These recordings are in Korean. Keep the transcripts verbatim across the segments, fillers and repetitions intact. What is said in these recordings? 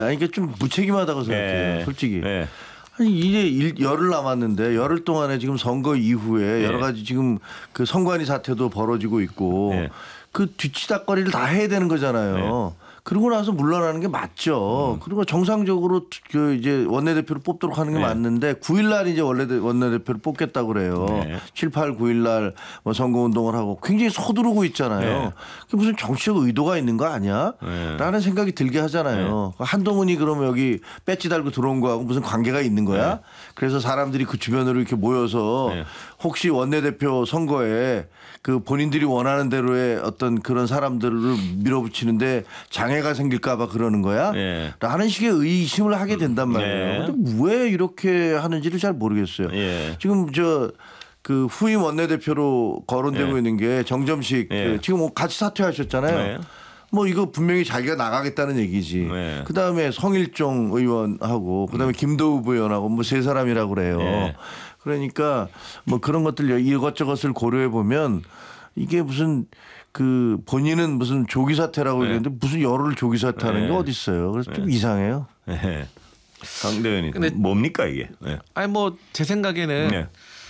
아니 이게 좀 무책임하다고 생각해요. 네. 솔직히. 네. 아니 이제 일, 열흘 남았는데 열흘 동안에 지금 선거 이후에 여러 가지 지금 그 선관위 사태도 벌어지고 있고 네. 그 뒤치다거리를 다 해야 되는 거잖아요. 네. 그러고 나서 물러나는 게 맞죠. 음. 그리고 정상적으로 그 이제 원내대표를 뽑도록 하는 게 네. 맞는데 구 일 날 이제 원래 원내대표를 뽑겠다고 그래요. 네. 칠, 팔, 구 일 날 뭐 선거운동을 하고 굉장히 서두르고 있잖아요. 네. 그게 무슨 정치적 의도가 있는 거 아니야? 네. 라는 생각이 들게 하잖아요. 네. 한동훈이 그러면 여기 배지 달고 들어온 거하고 무슨 관계가 있는 거야? 네. 그래서 사람들이 그 주변으로 이렇게 모여서 네. 혹시 원내대표 선거에 그 본인들이 원하는 대로의 어떤 그런 사람들을 밀어붙이는데 장애가 생길까 봐 그러는 거야? 네. 라는 식의 의심을 하게 된단 말이에요. 네. 근데 왜 이렇게 하는지를 잘 모르겠어요. 네. 지금 저 그 후임 원내대표로 거론되고 네. 있는 게 정점식 네. 그 지금 같이 사퇴하셨잖아요. 네. 뭐 이거 분명히 자기가 나가겠다는 얘기지. 네. 그다음에 성일종 의원하고 그다음에 음. 김도읍 의원하고 뭐 세 사람이라고 그래요. 네. 그러니까 뭐 그런 것들 이것저것을 고려해 보면 이게 무슨 그 본인은 무슨 조기 사퇴라고 네. 얘기했는데 무슨 열흘 조기 사퇴하는 네. 게 어디 있어요. 그래서 네. 좀 이상해요. 네. 강대현이 근데 뭡니까 이게? 네. 아니 뭐 제 생각에는 네.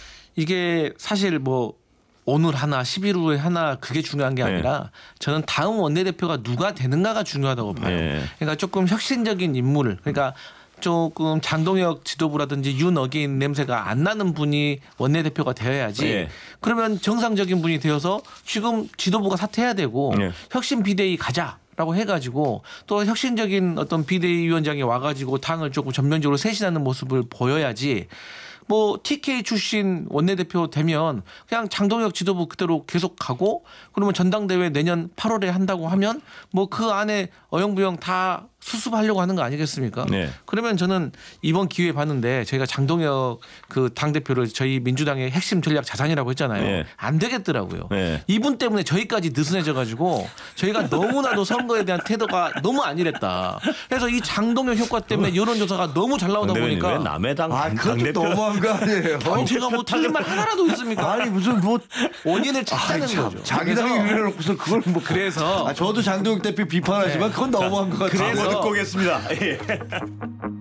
이게 사실 뭐 오늘 하나 십일 후에 하나 그게 중요한 게 아니라 네. 저는 다음 원내대표가 누가 되는가가 중요하다고 봐요. 네. 그러니까 조금 혁신적인 인물 그러니까 조금 장동혁 지도부라든지 윤어게인 냄새가 안 나는 분이 원내대표가 되어야지. 네. 그러면 정상적인 분이 되어서 지금 지도부가 사퇴해야 되고 네. 혁신 비대위 가자라고 해가지고 또 혁신적인 어떤 비대위 위원장이 와가지고 당을 조금 전면적으로 쇄신하는 모습을 보여야지. 뭐 티케이 출신 원내대표 되면 그냥 장동혁 지도부 그대로 계속 가고 그러면 전당대회 내년 팔월에 한다고 하면 뭐 그 안에 어영부영 다 수습하려고 하는 거 아니겠습니까? 네. 그러면 저는 이번 기회에 봤는데 저희가 장동혁 그 당대표를 저희 민주당의 핵심 전략 자산이라고 했잖아요. 네. 안 되겠더라고요. 네. 이분 때문에 저희까지 느슨해져 가지고 저희가 너무나도 선거에 대한 태도가 너무 안일했다. 그래서 이 장동혁 효과 때문에 여론조사가 너무 잘 나오다 보니까. 왜 남의 당 아, 당대표 너무한 거 아니에요? 아니, 제가 뭐 틀린 말 하나라도 있습니까? 아니 무슨 뭐 원인을 찾자는 아니, 거죠. 자기 당이 그래놓고서 그걸 뭐 그래서 아, 저도 장동혁 대표 비판하지만 그건 너무한 것 같아요. 그래서 듣고 오겠습니다. 예.